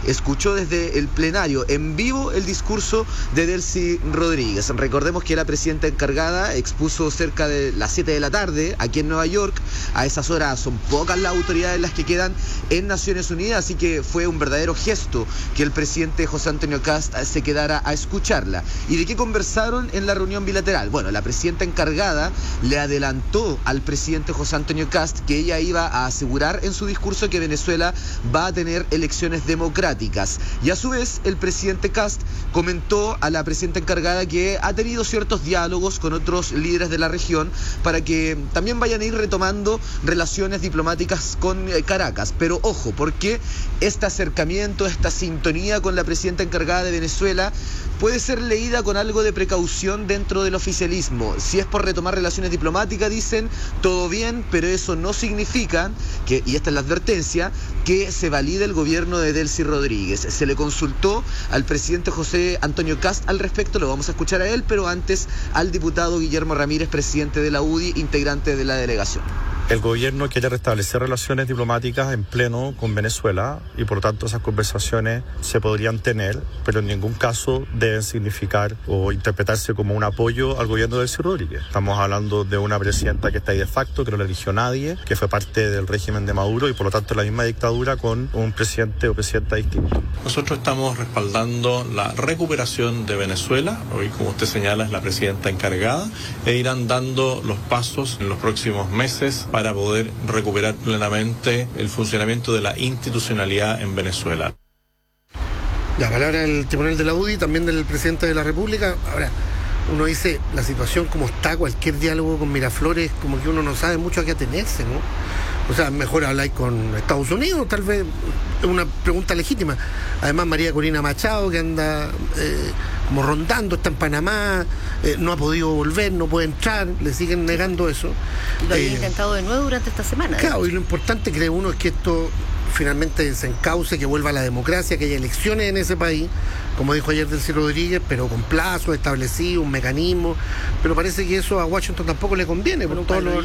escuchó desde el plenario en vivo el discurso de Delcy Rodríguez. Recordemos que la presidenta encargada expuso cerca de las 7 de la tarde aquí en Nueva York. A esas horas son pocas las autoridades las que quedan en Naciones Unidas, así que fue un verdadero gesto que el presidente José Antonio Kast se quedara a escucharla. ¿Y de qué conversaron en la reunión bilateral? Bueno, la presidenta encargada le adelantó al presidente José Antonio Kast que ella iba a asegurar en su discurso que Venezuela va a tener elecciones democráticas. Y a su vez, el presidente Kast comentó a la presidenta encargada que ha tenido ciertos diálogos con otros líderes de la región para que también vayan a ir retomando relaciones diplomáticas con Caracas. Pero ojo, porque este acercamiento, esta sintonía con la presidenta encargada de Venezuela puede ser leída con algo de precaución dentro del oficialismo. Si es por retomar relaciones diplomáticas, dicen, todo bien, pero eso no significa que, y esta es la advertencia, que se valide el gobierno de Delcy Rodríguez. Se le consultó al presidente José Antonio Kast al respecto, lo vamos a escuchar a él, pero antes al diputado Guillermo Ramírez, presidente de la UDI, integrante de la delegación. El gobierno quiere restablecer relaciones diplomáticas en pleno con Venezuela y por tanto esas conversaciones se podrían tener, pero en ningún caso deben significar o interpretarse como un apoyo al gobierno de Delcy Rodríguez. Estamos hablando de una presidenta que está ahí de facto, que no la eligió nadie, que fue parte del régimen de Maduro y por lo tanto la misma dictadura con un presidente o presidenta distinto. Nosotros estamos respaldando la recuperación de Venezuela. Hoy, como usted señala, es la presidenta encargada e irán dando los pasos en los próximos meses para poder recuperar plenamente el funcionamiento de la institucionalidad en Venezuela. La palabra del tribunal de la UDI, también del presidente de la República. Ahora, uno dice, la situación como está, cualquier diálogo con Miraflores, como que uno no sabe mucho a qué atenerse, ¿no? O sea, mejor hablar con Estados Unidos, tal vez es una pregunta legítima. Además, María Corina Machado, que anda como rondando, está en Panamá, no ha podido volver, no puede entrar, le siguen negando eso. Lo había intentado de nuevo durante esta semana. Claro, y lo importante, cree uno, es que esto finalmente se encauce, que vuelva a la democracia, que haya elecciones en ese país, como dijo ayer Delcy Rodríguez, pero con plazos establecidos, un mecanismo, pero parece que eso a Washington tampoco le conviene por todo lo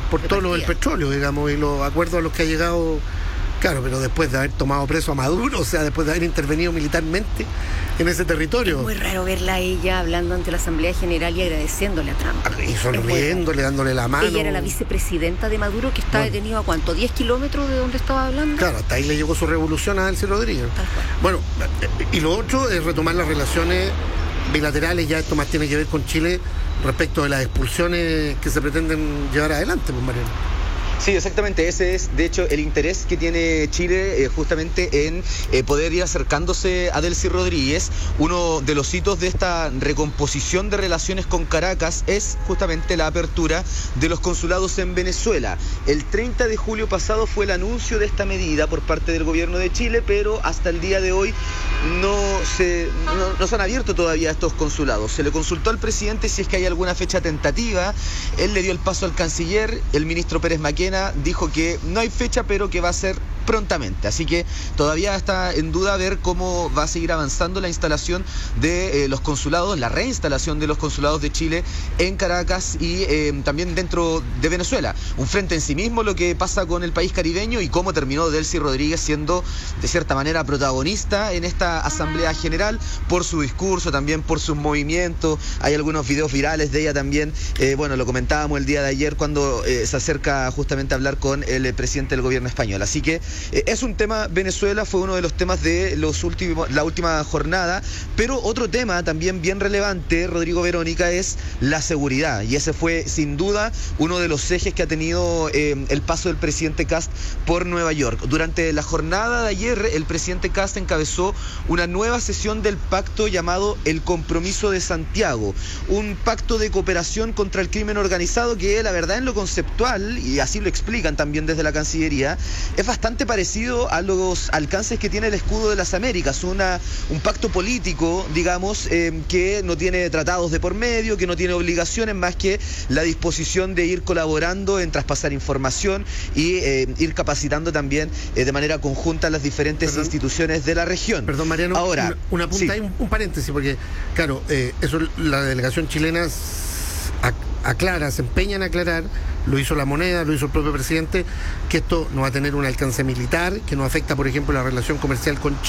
del petróleo, digamos, y los acuerdos a los que ha llegado, claro, pero después de haber tomado preso a Maduro, o sea, después de haber intervenido militarmente en ese territorio. Es muy raro verla a ella hablando ante la Asamblea General y agradeciéndole a Trump. Y sonriéndole, dándole la mano. Ella era la vicepresidenta de Maduro, que está detenido a ¿cuánto? ¿10 kilómetros de donde estaba hablando? Claro, hasta ahí le llegó su revolución a Delcy Rodríguez. Bueno, y lo otro es retomar las relaciones bilaterales, ya esto más tiene que ver con Chile respecto de las expulsiones que se pretenden llevar adelante, pues, Mariano. Sí, exactamente, ese es de hecho el interés que tiene Chile justamente en poder ir acercándose a Delcy Rodríguez. Uno de los hitos de esta recomposición de relaciones con Caracas es justamente la apertura de los consulados en Venezuela. El 30 de julio pasado fue el anuncio de esta medida por parte del gobierno de Chile, pero hasta el día de hoy no se han abierto todavía estos consulados. Se le consultó al presidente si es que hay alguna fecha tentativa, él le dio el paso al canciller, el ministro Pérez Maquena dijo que no hay fecha, pero que va a ser prontamente. Así que todavía está en duda ver cómo va a seguir avanzando la instalación de los consulados, la reinstalación de los consulados de Chile en Caracas y también dentro de Venezuela. Un frente en sí mismo lo que pasa con el país caribeño y cómo terminó Delcy Rodríguez siendo de cierta manera protagonista en esta Asamblea General por su discurso, también por sus movimientos. Hay algunos videos virales de ella también. Bueno, lo comentábamos el día de ayer cuando se acerca justamente a hablar con el presidente del gobierno español. Así que es un tema, Venezuela fue uno de los temas de la última jornada, pero otro tema también bien relevante, Rodrigo, Verónica, es la seguridad, y ese fue sin duda uno de los ejes que ha tenido el paso del presidente Kast por Nueva York. Durante la jornada de ayer, el presidente Kast encabezó una nueva sesión del pacto llamado El Compromiso de Santiago, un pacto de cooperación contra el crimen organizado que la verdad en lo conceptual, y así lo explican también desde la Cancillería, es bastante parecido a los alcances que tiene el escudo de las Américas, un pacto político, digamos, que no tiene tratados de por medio, que no tiene obligaciones más que la disposición de ir colaborando en traspasar información y ir capacitando también de manera conjunta las diferentes instituciones de la región. Perdón, Mariano, ahora, una punta, sí. un paréntesis, porque claro, eso la delegación chilena aclara, se empeña en aclarar, lo hizo La Moneda, lo hizo el propio presidente, que esto no va a tener un alcance militar, que no afecta, por ejemplo, la relación comercial con Chile.